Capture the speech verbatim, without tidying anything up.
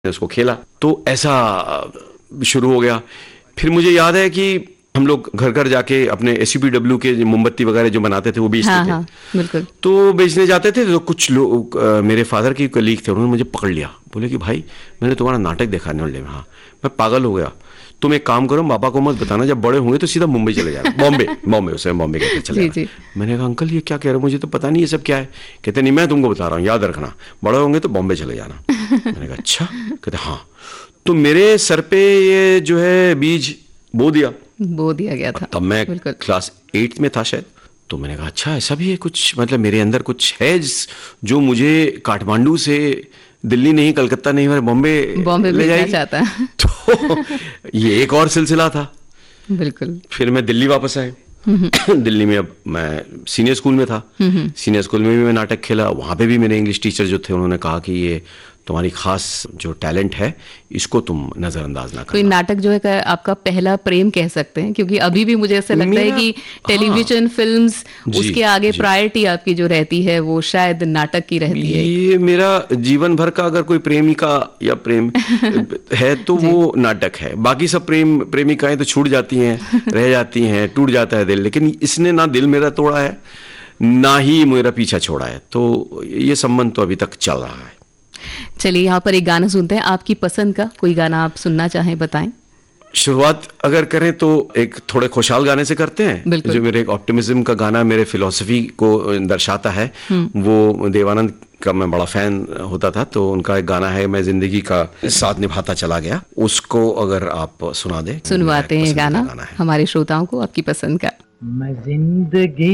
उसको खेला तो ऐसा शुरू हो गया। फिर मुझे याद है कि हम लोग घर घर जाके अपने एस यू पी डब्ल्यू के मोमबत्ती वगैरह जो बनाते थे वो बेचते हाँ, थे। हाँ, बिल्कुल। तो बेचने जाते थे तो कुछ लोग अ, मेरे फादर की कलीग थे, उन्होंने मुझे पकड़ लिया, बोले कि भाई मैंने तुम्हारा नाटक देखा नॉलेज में। हाँ, मैं पागल हो गया। तुम एक काम करो, पापा को मत बताना, जब बड़े होंगे तो सीधा मुंबई चले जाना। बॉम्बे बॉम्बे उसे बॉम्बे कहते चले जी, जाना। जी। मैंने कहा अंकल ये क्या कह रहे हो, मुझे तो पता नहीं ये सब क्या है। कहते नहीं मैं तुमको बता रहा हूँ, याद रखना, बड़े होंगे तो बॉम्बे चले जाना। मैंने कहा अच्छा। कहते हाँ। तो मेरे सर पे ये जो है बीज बो दिया, बो दिया गया था। तब मैं बिल्कुल। क्लास एट्थ में था शायद। तो मैंने कहा अच्छा ऐसा भी है कुछ, मतलब मेरे अंदर कुछ है जिस- जो मुझे काठमांडू से दिल्ली नहीं, कलकत्ता नहीं, मेरे बॉम्बे बॉम्बे ले भेजना जाएगी। चाहता है। तो ये एक और सिलसिला था। बिल्कुल। फिर मैं दिल्ली वापस आया। दिल्ली में अब मैं सीनियर स्कूल में था। सीनियर स्कूल में भी मैं नाटक खेला। वहाँ पे भी मेरे इंग्लिश टीचर जो थे उन्होंने कहा कि ये तुम्हारी खास जो टैलेंट है इसको तुम नजरअंदाज ना तो ये करना। नाटक जो है का आपका पहला प्रेम कह सकते हैं, क्योंकि अभी भी मुझे ऐसा लगता है मेरा- कि टेलीविजन, फिल्म्स, जी, उसके आगे जी। प्रायोरिटी आपकी जो रहती है वो शायद नाटक की रहती है। ये मेरा जीवन भर का अगर कोई प्रेमिका या प्रेम है तो वो नाटक है। बाकी सब प्रेम प्रेमिकाएं तो छूट जाती हैं, रह जाती हैं, टूट जाता है दिल, लेकिन इसने ना दिल मेरा तोड़ा है ना ही मेरा पीछा छोड़ा है। तो ये संबंध तो अभी तक चल रहा है। चलिए यहाँ पर एक गाना सुनते हैं, आपकी पसंद का कोई गाना आप सुनना चाहें बताएं। शुरुआत अगर करें तो एक थोड़े खुशहाल गाने से करते हैं, बिल्कुल। जो मेरे एक ऑप्टिमिज्म का गाना मेरे फिलॉसफी को दर्शाता है। वो देवानंद का मैं बड़ा फैन होता था, तो उनका एक गाना है मैं जिंदगी का साथ निभाता चला गया, उसको अगर आप सुना दें। सुनवाते हैं ये पसंद का गाना गाना है। हमारे श्रोताओं को, आपकी पसंद का। मैं जिंदगी